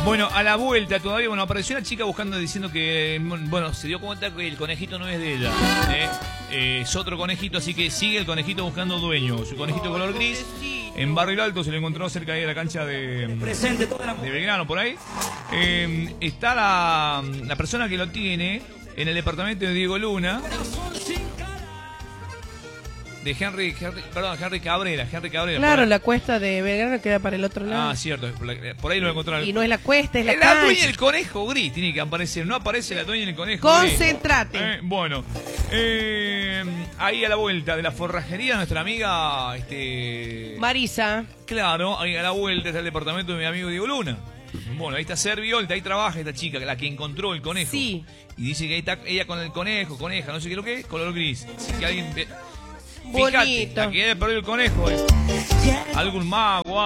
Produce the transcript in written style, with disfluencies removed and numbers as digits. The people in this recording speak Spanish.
Bueno, a la vuelta todavía, bueno, apareció una chica buscando, diciendo que, bueno, se dio cuenta que el conejito no es de ella, es otro conejito, así que sigue el conejito buscando dueño. Su conejito color gris, en Barrio Alto, se lo encontró cerca de la cancha de Belgrano, por ahí. Está la persona que lo tiene en el departamento de Diego Luna. De Henry Cabrera. Claro, la cuesta de Belgrano queda para el otro lado. Ah, cierto, por ahí lo encontraron. Y no es la cuesta, es la cancha. La dueña del conejo gris tiene que aparecer, no aparece la dueña del conejo Concéntrate. gris. Bueno, ahí a la vuelta de la forrajería, nuestra amiga Marisa. Claro, ahí a la vuelta está el departamento de mi amigo Diego Luna. Bueno, ahí está Serviolta, ahí trabaja esta chica, la que encontró el conejo. Sí. Y dice que ahí está ella con el coneja, no sé qué es lo que es, color gris. Así que alguien... Bonito. Fíjate, la que perdió el conejo, algún mago.